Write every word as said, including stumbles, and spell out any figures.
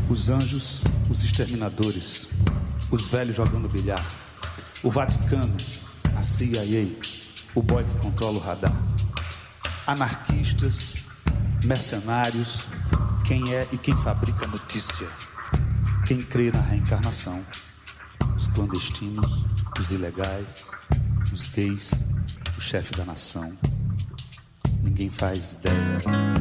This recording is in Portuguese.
Os anjos, os exterminadores, os velhos jogando bilhar, o Vaticano, a C I A, o boy que controla o radar. Anarquistas, mercenários, quem é e quem fabrica notícia, quem crê na reencarnação, os clandestinos, os ilegais, os gays, o chefe da nação. Ninguém faz ideia.